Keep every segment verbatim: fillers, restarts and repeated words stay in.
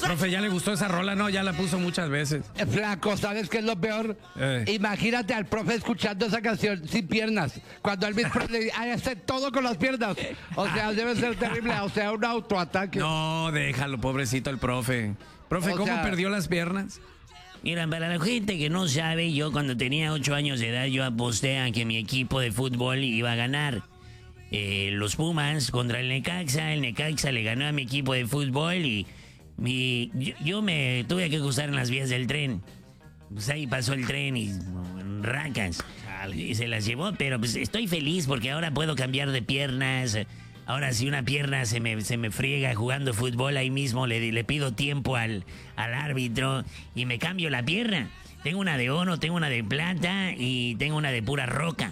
Profe, ¿ya le gustó esa rola? No, ya la puso muchas veces. Eh, Flaco, ¿sabes qué es lo peor? Eh. Imagínate al profe escuchando esa canción sin piernas. Cuando Elvis Presley hace todo con las piernas. O sea, debe ser terrible. O sea, un autoataque. No, déjalo, pobrecito el profe. Profe, O ¿cómo sea- perdió las piernas? Mira, para la gente que no sabe, yo cuando tenía ocho años de edad, yo aposté a que mi equipo de fútbol iba a ganar. Eh, los Pumas contra el Necaxa, el Necaxa le ganó a mi equipo de fútbol y mi, yo, yo me tuve que cruzar en las vías del tren. Pues ahí pasó el tren y racas. Y se las llevó, pero pues estoy feliz porque ahora puedo cambiar de piernas. Ahora si una pierna se me, se me friega jugando fútbol, ahí mismo le, le pido tiempo al, al árbitro y me cambio la pierna. Tengo una de oro, tengo una de plata y tengo una de pura roca.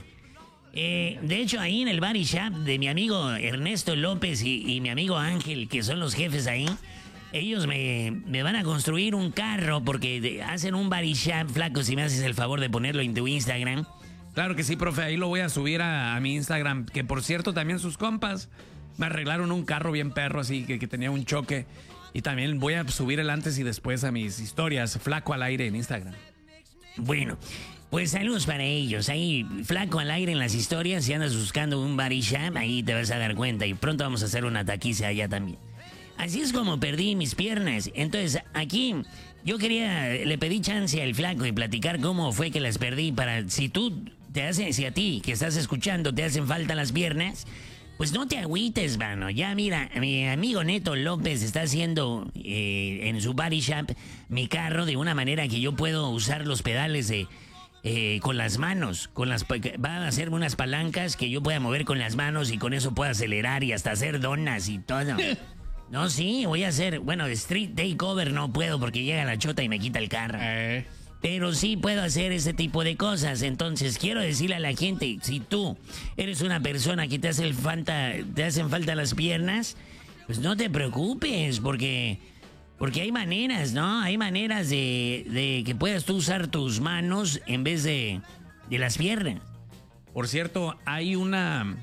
Eh, de hecho, ahí en el Body Shop de mi amigo Ernesto López y, y mi amigo Ángel, que son los jefes ahí, ellos me, me van a construir un carro porque de- hacen un Body Shop, flaco, si me haces el favor de ponerlo en tu Instagram. Claro que sí, profe, ahí lo voy a subir a, a mi Instagram, que por cierto también sus compas me arreglaron un carro bien perro así, que, que tenía un choque. Y también voy a subir el antes y después a mis historias, Flaco al Aire en Instagram. Bueno, pues saludos para ellos. Ahí, flaco al aire en las historias. Si andas buscando un body shop, ahí te vas a dar cuenta. Y pronto vamos a hacer una taquiza allá también. Así es como perdí mis piernas. Entonces, aquí yo quería, le pedí chance al flaco y platicar cómo fue que las perdí para, si tú te haces, si a ti que estás escuchando te hacen falta las piernas, pues no te agüites, mano. Ya mira, mi amigo Neto López está haciendo eh, en su body shop mi carro de una manera que yo puedo usar los pedales de eh, con las manos. Con las, pa- va a hacerme unas palancas que yo pueda mover con las manos y con eso puedo acelerar y hasta hacer donas y todo. No, sí, voy a hacer, bueno, de street takeover no puedo porque llega la chota y me quita el carro. Eh. Pero sí puedo hacer ese tipo de cosas. Entonces quiero decirle a la gente, si tú eres una persona que te hace falta, te hacen falta las piernas, pues no te preocupes, porque, porque hay maneras, ¿no? Hay maneras de, de que puedas tú usar tus manos en vez de, de las piernas. Por cierto, hay una...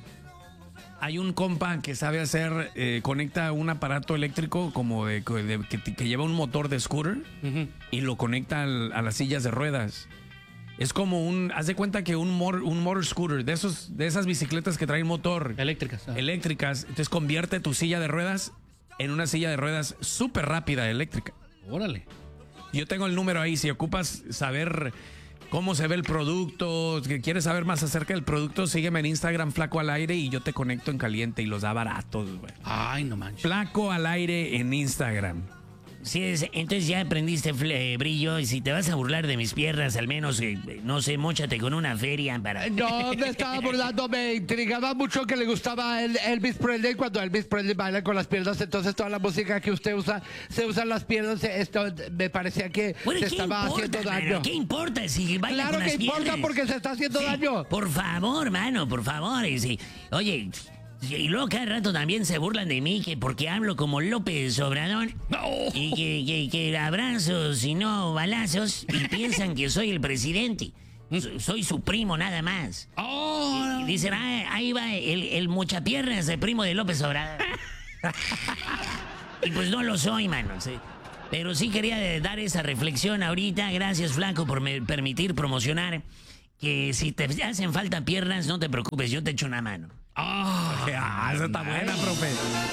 Hay un compa que sabe hacer, eh, conecta un aparato eléctrico como de, de- que, que lleva un motor de scooter y lo conecta al- a las sillas de ruedas. Es como un, haz de cuenta que un, mor- un motor scooter, de esos, de esas bicicletas que traen motor. Eléctricas. ah. Eléctricas. Entonces convierte tu silla de ruedas en una silla de ruedas súper rápida eléctrica. Órale. Yo tengo el número ahí, si ocupas saber cómo se ve el producto, que quieres saber más acerca del producto, sígueme en Instagram, Flaco al Aire, y yo te conecto en caliente y los da baratos, güey. Ay, no manches. Flaco al Aire en Instagram. Sí, es- entonces ya aprendiste fle- eh, brillo y si te vas a burlar de mis piernas, al menos, eh, no sé, móchate con una feria para... No, me estaba burlando, me intrigaba mucho que le gustaba el Elvis Presley cuando Elvis Presley baila con las piernas, entonces toda la música que usted usa se usan las piernas, esto me parecía que Bueno, se ¿qué estaba importa, haciendo mano? daño. ¿Qué importa si baila Claro con que las importa piernas? porque se está haciendo Sí, daño. Por favor, mano, por favor. Y sí, oye, y luego cada rato también se burlan de mí que porque hablo como López Obrador. Y que, que, que abrazos y no balazos y piensan que soy el presidente. So- Soy su primo nada más. Oh, Y dicen, ah, ahí va el, el mochapiernas, el primo de López Obrador. Y pues no lo soy, mano. sí. Pero sí quería eh, dar esa reflexión ahorita. Gracias, Flaco, por me permitir promocionar que si te hacen falta piernas, no te preocupes, yo te echo una mano. Ah, esa está buena, profe.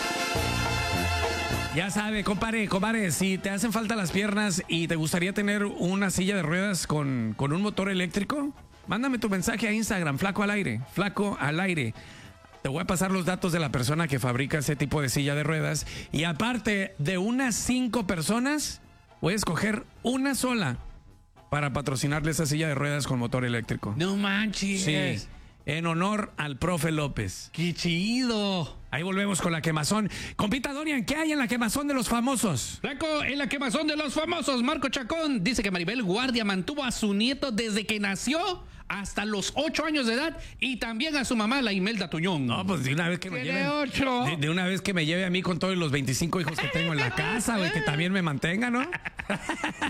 Ya sabe, compadre, compadre, si te hacen falta las piernas y te gustaría tener una silla de ruedas con, con un motor eléctrico, mándame tu mensaje a Instagram, Flaco al Aire, Flaco al Aire. Te voy a pasar los datos de la persona que fabrica ese tipo de silla de ruedas. Y aparte de unas cinco personas, voy a escoger una sola para patrocinarle esa silla de ruedas con motor eléctrico. no manches. Sí, en honor al profe López. Qué chido. Ahí volvemos con la quemazón. Compita Dorian, ¿qué hay en la quemazón de los famosos? Flaco, en la quemazón de los famosos, Marco Chacón dice que Maribel Guardia mantuvo a su nieto desde que nació hasta los ocho años de edad y también a su mamá, la Imelda Tuñón. No, pues de una vez que me Tiene lleve. ocho. De, de una vez que me lleve a mí con todos los veinticinco hijos que tengo en la casa, güey, que también me mantenga, ¿no?